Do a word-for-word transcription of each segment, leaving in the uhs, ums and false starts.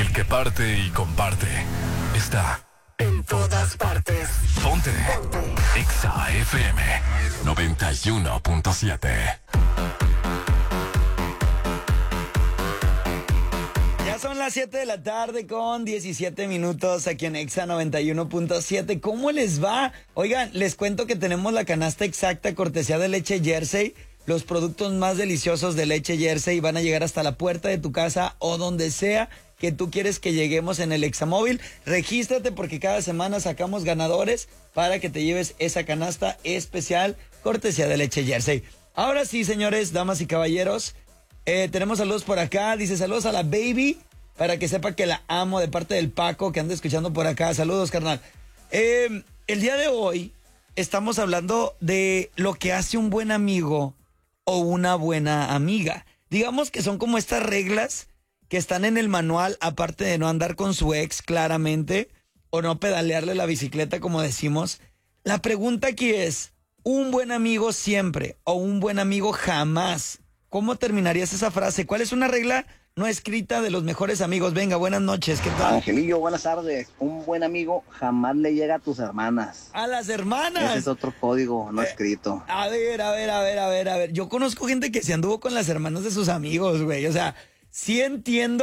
El que parte y comparte está en todas partes. Ponte. Ponte. Exa F M noventa y uno punto siete. Ya son las siete de la tarde con diecisiete minutos aquí en Exa noventa y uno punto siete. ¿Cómo les va? Oigan, les cuento que tenemos la canasta exacta cortesía de Leche Jersey. Los productos más deliciosos de Leche Jersey van a llegar hasta la puerta de tu casa o donde sea que tú quieres que lleguemos en el Examóvil. Regístrate porque cada semana sacamos ganadores para que te lleves esa canasta especial cortesía de Leche Jersey. Ahora sí, señores, damas y caballeros, eh, tenemos saludos por acá. Dice saludos a la baby para que sepa que la amo de parte del Paco que anda escuchando por acá. Saludos, carnal. Eh, el día de hoy estamos hablando de lo que hace un buen amigo o una buena amiga. Digamos que son como estas reglas que están en el manual, aparte de no andar con su ex, claramente, o no pedalearle la bicicleta, como decimos. La pregunta aquí es, ¿un buen amigo siempre o un buen amigo jamás? ¿Cómo terminarías esa frase? ¿Cuál es una regla no escrita de los mejores amigos? Venga, buenas noches, ¿qué tal? Angelillo, buenas tardes. Un buen amigo jamás le llega a tus hermanas. ¿A las hermanas? Ese es otro código no eh, escrito. A ver, a ver, a ver, a ver, a ver. Yo conozco gente que se anduvo con las hermanas de sus amigos, güey. O sea, sí entiendo,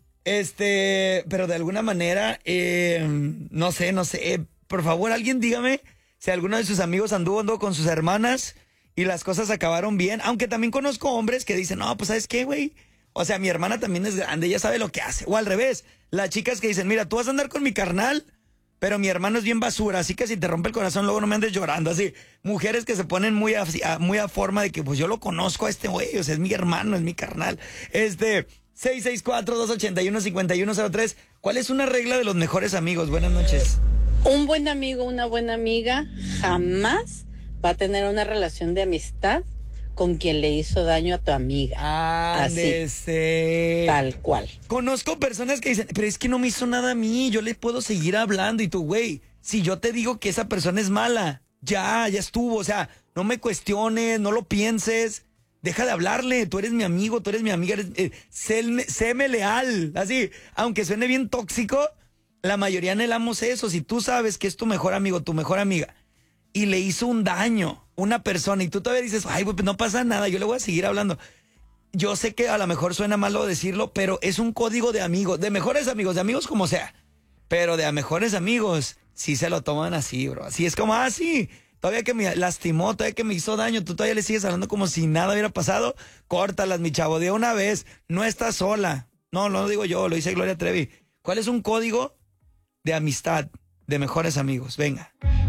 este, pero de alguna manera, eh, no sé, no sé. Eh, por favor, alguien dígame si alguno de sus amigos anduvo, anduvo con sus hermanas y las cosas acabaron bien. Aunque también conozco hombres que dicen, no, pues, ¿sabes qué, güey? O sea, mi hermana también es grande, ella sabe lo que hace. O al revés, las chicas que dicen, mira, tú vas a andar con mi carnal, pero mi hermano es bien basura, así que si te rompe el corazón, luego no me andes llorando. Así, mujeres que se ponen muy a, a, muy a forma de que, pues, yo lo conozco a este güey, o sea, es mi hermano, es mi carnal. Este, seis seis cuatro, dos ocho uno, cinco uno cero tres. ¿Cuál es una regla de los mejores amigos? Buenas noches. Un buen amigo, una buena amiga, jamás va a tener una relación de amistad con quien le hizo daño a tu amiga. Ándese. Así, tal cual. Conozco personas que dicen, pero es que no me hizo nada a mí, yo le puedo seguir hablando. Y tú, güey, si yo te digo que esa persona es mala, ya, ya estuvo. O sea, no me cuestiones, no lo pienses. Deja de hablarle, tú eres mi amigo, tú eres mi amiga, eres, eh, séme, séme leal. Así, aunque suene bien tóxico, la mayoría anhelamos eso. Si tú sabes que es tu mejor amigo, tu mejor amiga, y le hizo un daño una persona y tú todavía dices, ay, pues no pasa nada, yo le voy a seguir hablando. Yo sé que a lo mejor suena malo decirlo, pero es un código de amigos, de mejores amigos, de amigos como sea, pero de a mejores amigos sí se lo toman así, bro. Así es como, ah, sí, todavía que me lastimó, todavía que me hizo daño, tú todavía le sigues hablando como si nada hubiera pasado. Córtalas, mi chavo, de una vez, no estás sola. No, no lo digo yo, lo dice Gloria Trevi. ¿Cuál es un código de amistad de mejores amigos? Venga.